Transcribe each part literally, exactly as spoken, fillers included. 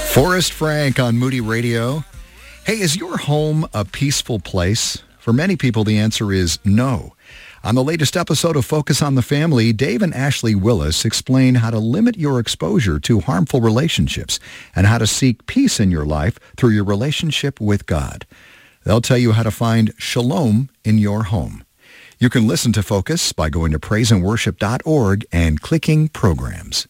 Forrest Frank on Moody Radio. Hey, is your home a peaceful place? For many people, the answer is no. On the latest episode of Focus on the Family, Dave and Ashley Willis explain how to limit your exposure to harmful relationships and how to seek peace in your life through your relationship with God. They'll tell you how to find shalom in your home. You can listen to Focus by going to praise and worship dot org and clicking Programs.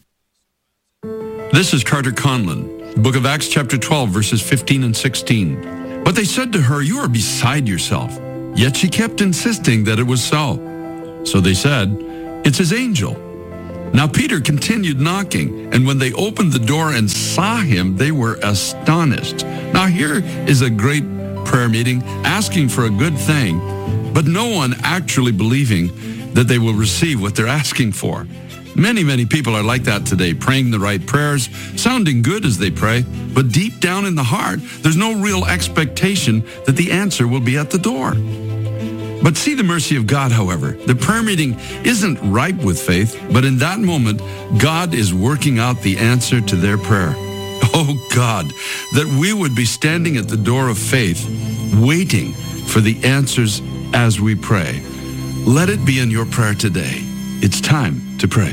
This is Carter Conlon, Book of Acts chapter twelve, verses fifteen and sixteen. But they said to her, "You are beside yourself." Yet she kept insisting that it was so. So they said, "It's his angel." Now Peter continued knocking, and when they opened the door and saw him, they were astonished. Now here is a great prayer meeting asking for a good thing, but no one actually believing that they will receive what they're asking for. Many, many people are like that today, praying the right prayers, sounding good as they pray, but deep down in the heart, there's no real expectation that the answer will be at the door. But see the mercy of God, however. The prayer meeting isn't ripe with faith, but in that moment, God is working out the answer to their prayer. Oh God, that we would be standing at the door of faith, waiting for the answers as we pray. Let it be in your prayer today. It's time to pray.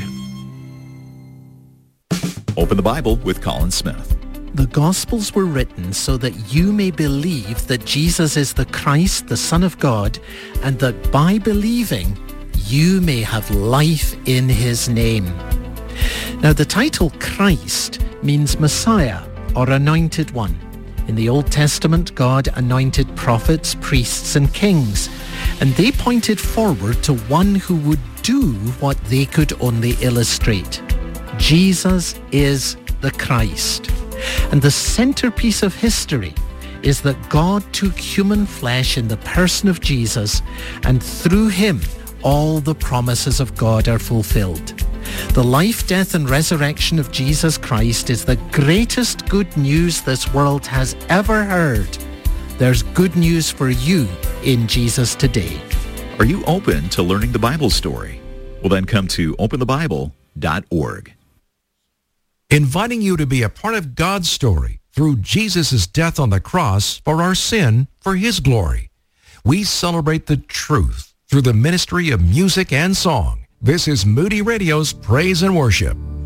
Open the Bible with Colin Smith. The Gospels were written so that you may believe that Jesus is the Christ, the Son of God, and that by believing, you may have life in his name. Now, the title Christ means Messiah or Anointed One. In the Old Testament, God anointed prophets, priests, and kings, and they pointed forward to one who would do what they could only illustrate. Jesus is the Christ. And the centerpiece of history is that God took human flesh in the person of Jesus, and through him, all the promises of God are fulfilled. The life, death, and resurrection of Jesus Christ is the greatest good news this world has ever heard. There's good news for you in Jesus today. Are you open to learning the Bible story? Well, then come to open the bible dot org. Inviting you to be a part of God's story through Jesus' death on the cross for our sin, for his glory. We celebrate the truth through the ministry of music and song. This is Moody Radio's Praise and Worship.